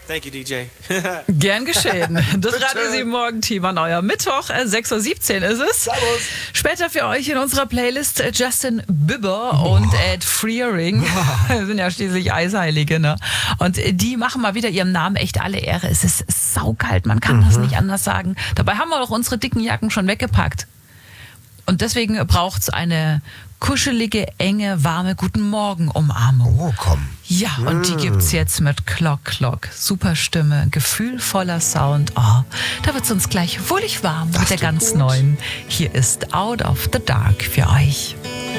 Thank you, DJ. Gern geschehen. Das Radio 7 Morgen-Team an euer Mittwoch, 6:17 Uhr ist es. Servus. Später für euch in unserer Playlist Justin Bieber und Ed Sheeran. Das sind ja schließlich Eisheilige, ne? Und die machen mal wieder ihrem Namen echt alle Ehre. Es ist saukalt, man kann das nicht anders sagen. Dabei haben wir doch unsere dicken Jacken schon weggepackt. Und deswegen braucht's eine kuschelige, enge, warme Guten-Morgen-Umarmung. Oh, komm. Ja, und die gibt's jetzt mit Clock Clock. Super Stimme, gefühlvoller Sound. Oh, da wird's uns gleich wohlig warm mit der ganz neuen. Hier ist Out of the Dark für euch.